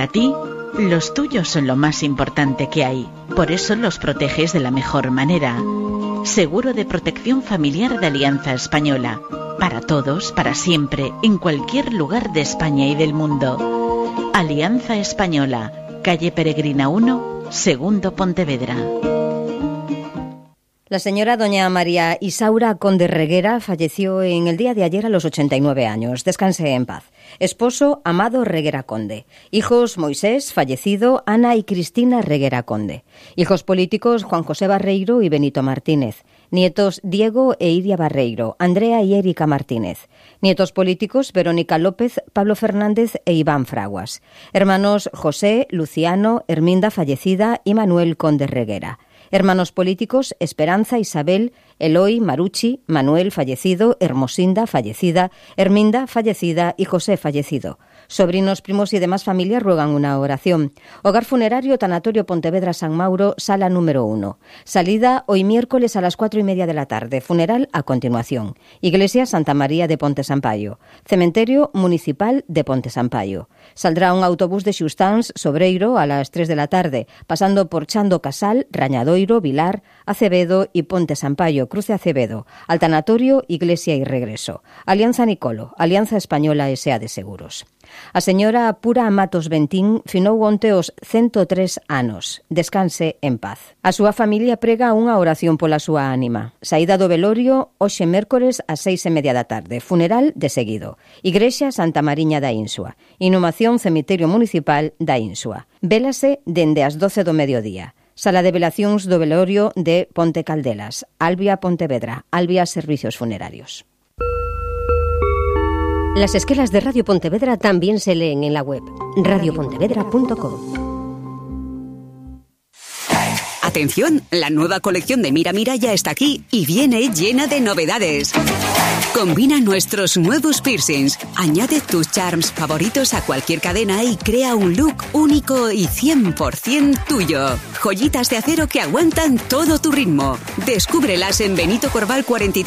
Para ti, los tuyos son lo más importante que hay. Por eso los proteges de la mejor manera. Seguro de protección familiar de Alianza Española. Para todos, para siempre, en cualquier lugar de España y del mundo. Alianza Española, calle Peregrina 1, segundo Pontevedra. La señora doña María Isaura Conde Reguera falleció en el día de ayer a los 89 años. Descanse en paz. Esposo Amado Reguera Conde. Hijos Moisés, fallecido, Ana y Cristina Reguera Conde. Hijos políticos Juan José Barreiro y Benito Martínez. Nietos Diego e Iria Barreiro, Andrea y Erika Martínez. Nietos políticos Verónica López, Pablo Fernández e Iván Fraguas. Hermanos José, Luciano, Herminda fallecida y Manuel Conde Reguera. Hermanos políticos Esperanza, Isabel, Eloy, Marucci, Manuel fallecido, Hermosinda fallecida, Herminda fallecida y José fallecido. Sobrinos, primos y demás familia ruegan una oración. Hogar funerario Tanatorio Pontevedra San Mauro, sala número 1. Salida hoy miércoles a las 4:30 de la tarde. Funeral a continuación. Iglesia Santa María de Ponte Sampaio. Cementerio Municipal de Ponte Sampaio. Saldrá un autobús de Xustans Sobreiro a las 3 de la tarde, pasando por Chando Casal, Rañadoiro, Vilar, Acevedo y Ponte Sampaio, Cruce Acevedo, al tanatorio, iglesia y regreso. Alianza Nicolo, Alianza Española S.A. de Seguros. A señora Pura Matos Bentín finou onte os 103 anos. Descanse en paz. A súa familia prega unha oración pola súa ánima. Saída do velorio hoxe mércores ás 6:30 da tarde. Funeral de seguido. Igrexa Santa Mariña da Insua. Inhumación Cemiterio Municipal da Insua. Vélase dende as 12 do mediodía. Sala de velacións do velorio de Ponte Caldelas. Albia Pontevedra. Albia Servicios Funerarios. Las esquelas de Radio Pontevedra también se leen en la web radiopontevedra.com. Atención, la nueva colección de Mira Mira ya está aquí y viene llena de novedades. Combina nuestros nuevos piercings, añade tus charms favoritos a cualquier cadena y crea un look único y 100% tuyo. Joyitas de acero que aguantan todo tu ritmo. Descúbrelas en Benito Corval 43